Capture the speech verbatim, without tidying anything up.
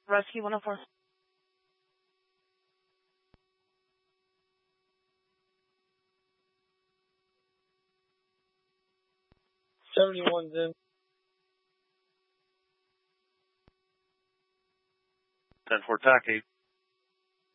Rescue one oh four. seventy-one's in. ten four Tacky.